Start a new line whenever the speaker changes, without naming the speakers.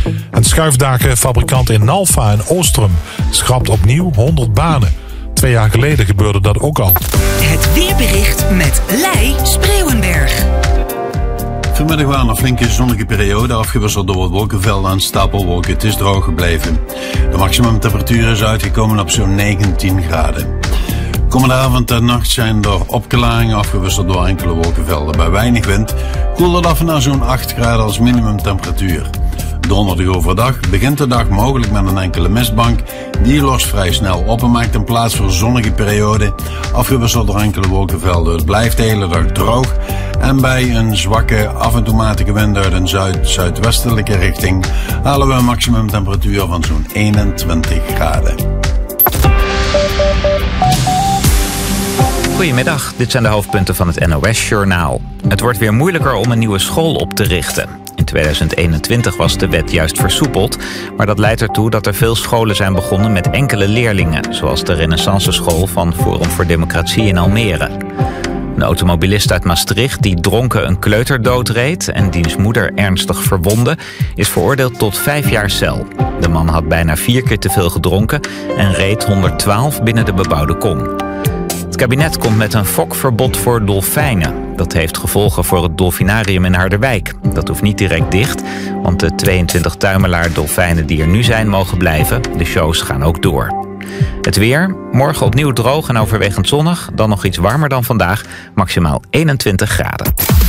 En schuifdakenfabrikant in Nalfa in Oostrum schrapt opnieuw 100 banen. 2 jaar geleden gebeurde dat ook al.
Het weerbericht met Lei Spreeuwenberg.
Vanmiddag waren een flinke zonnige periode, afgewisseld door wat wolkenvelden en stapelwolken. Het is droog gebleven. De maximumtemperatuur is uitgekomen op zo'n 19 graden. Komende avond en nacht zijn er opklaringen, afgewisseld door enkele wolkenvelden. Bij weinig wind koelt het af naar zo'n 8 graden als minimumtemperatuur. Donderdag overdag begint de dag mogelijk met een enkele mistbank. Die lost vrij snel op en maakt in plaats voor zonnige periode, afgewisseld door enkele wolkenvelden. Het blijft de hele dag droog en bij een zwakke, af en toe matige wind uit een zuid-zuidwestelijke richting halen we een maximumtemperatuur van zo'n 21 graden.
Goedemiddag, dit zijn de hoofdpunten van het NOS-journaal. Het wordt weer moeilijker om een nieuwe school op te richten. In 2021 was de wet juist versoepeld, maar dat leidt ertoe dat er veel scholen zijn begonnen met enkele leerlingen, zoals de Renaissance School van Forum voor Democratie in Almere. Een automobilist uit Maastricht die dronken een kleuter doodreed en diens moeder ernstig verwondde, is veroordeeld tot 5 jaar cel. De man had bijna 4 keer te veel gedronken en reed 112 binnen de bebouwde kom. Het kabinet komt met een fokverbod voor dolfijnen. Dat heeft gevolgen voor het dolfinarium in Harderwijk. Dat hoeft niet direct dicht, want de 22 tuimelaar dolfijnen die er nu zijn mogen blijven. De shows gaan ook door. Het weer, morgen opnieuw droog en overwegend zonnig. Dan nog iets warmer dan vandaag, maximaal 21 graden.